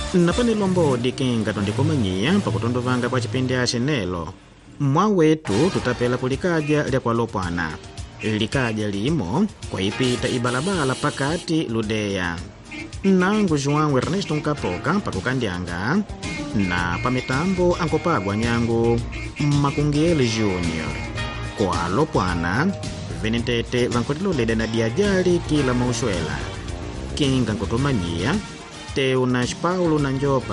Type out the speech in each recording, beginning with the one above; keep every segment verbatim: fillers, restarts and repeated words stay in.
Napanelo mbodi kenga tondikomanyia pakutondovanga kwa chipindi achenelo. Mwa wetu tutapela kulikaja lya kwa Lopwana. Likaja limo kwa ipita ibalabala pakati Ludeya. Nangu João Ernesto Nkapoka pakukandyanga na pamitambo ankopagwa nyangu Makungeli Junior. Kwa Lopwana venentete vankotiloleda na diajali kila maushwela. Kinga nkotomanyia Teunas Paulo na Njopa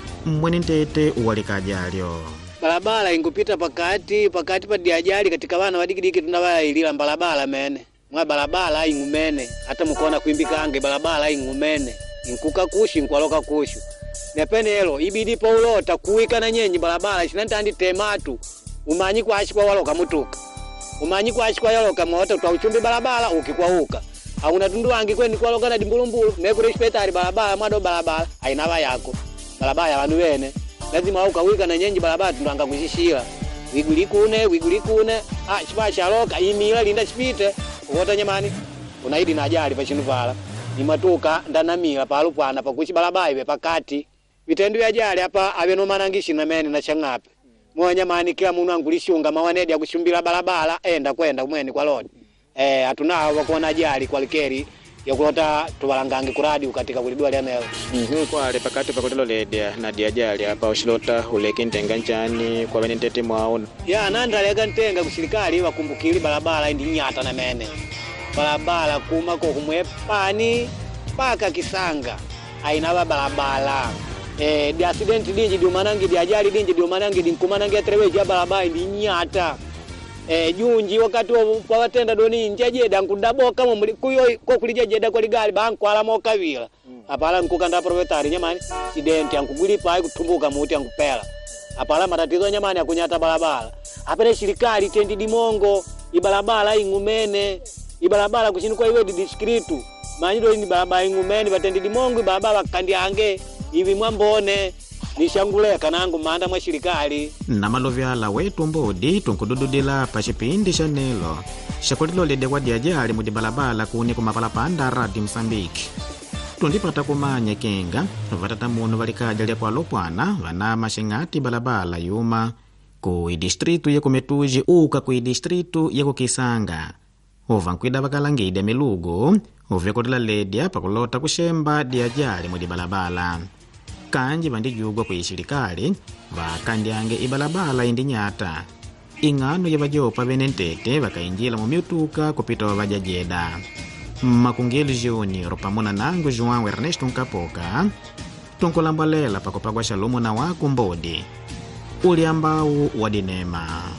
mwenentete uwalikajalyo. Balabala ingupita pakati pakati pa diajali katika wana wadikidiki tunawaya ilila balabala mene. Mwa balabala ingumene hata mukona kuimbika ange balabala ingumene inkuka kushi inkwaloka kushu nepene elo ibidi paulota kuwika na nyenyi balabala ishinantandi tematu umanyi kwa ashikwa waloka mutuka umanyi kwa ashikwa yaloka mwota utauchumbi balabala ukikwauka hauna tundu wangi kweni kwaloka na dimbulumbulu nekure hospitali balabala mwado balabala ainava yako balabala wanu wene lazima ukawika na nyenyi balabala tundu anga kushishira wigulikune wigulikune ah shipasha loka imila linda chipite uwota nyamani unaidi na ajali pa chinuvala ni matuka ndanamira pa Lopwana pakuchi balabala iwe pakati vitendo vya ajali hapa aveno manangishi na mene na changape mwa nyamani kila mungu angulishunga mawanedi ya kushumbira balabala enda kwenda kumweni kwa lodi eh hatuna wakuona ajali kwa likeri ya kulota tuwalangangi kuradi katika kulidua lya neo mhm kwa ale pakati pakutilo ledia na diajali hapa ushilota uleke ntenga njani kwa venentete mwaona ya nanda lega ntenga kushirikali wakumbukili balabala indi nyata na mene balabala kuma ko kumwepani paka Kisanga aina balabala eh di accident dinji di manangi di ajali dinji di manangi di kumanangi atrewe ja balabala indi nyata eh junji wakati wa watenda doni njeje dankudaboka kama kuyo ko kulijeje kwa ligali banko ala mokavila apala nkukanda proprietary nyamani accident yankugulipa ai kutumbuka muti yankupela apala matatizo nyamani akunyata balabala apele shirikali tendi dimongo ibalabala ingumene ibalabala kuchini kwa iwe distritu manyido ni balabala ingumene batendi dimongo ibalabala kandiange ivi mwambone nishanguleka nangu manda mwa shirikali na malovyala wetu mbodi tunkudududila pa chipindi chanelo shakulilo lede kwa diajali mudi balabala kuni kumapalapanda radi Msambiki tundipata kumanya kenga vatata munu valikaja lya kwa Lopwana vana mashingati balabala yuma ku distritu ya Kumetuji uka ku distritu ya Kisanga ova nkwida vakalangide milugo uvyakutila ledia pakulota kushemba diajali mudi balabala kanji vandijugwa ku ishirikali vakandyange ibalabala indi nyata ingano ya vajopa venentete vakainjila mu myutuka kupita wa vajajeda Makungeli Junior pamona nangu João Ernesto Nkapoka tunkulambalela pakupagwa shalumu na waku mbodi uli ambau wadinema.